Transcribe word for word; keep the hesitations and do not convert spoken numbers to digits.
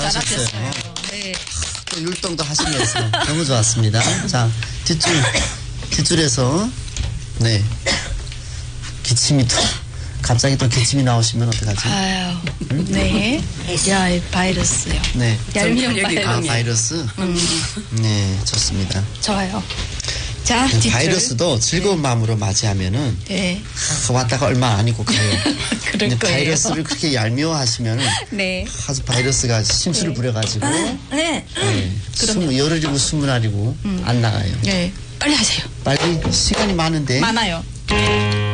잘하셨어요. 네. 또 율동도 하시면서 너무 좋았습니다. 자, 뒷줄, 뒷줄에서, 네. 기침이 또, 갑자기 또 기침이 나오시면 어떡하지? 아유, 응? 네. 야, 바이러스요. 네. 얄미운 바이러스. 아, 바이러스? 음. 네, 좋습니다. 좋아요. 자, 뒷줄. 바이러스도 즐거운 네. 마음으로 맞이하면은 네. 아, 왔다가 얼마 아니고 가요. 그럴 거예요. 바이러스를 그렇게 얄미워하시면은 네. 아주 바이러스가 심술을 네. 부려가지고 아, 네. 네. 스무 열흘이고 스물 날이고 음. 안 나가요. 네. 빨리 하세요. 빨리 시간이 많은데. 많아요.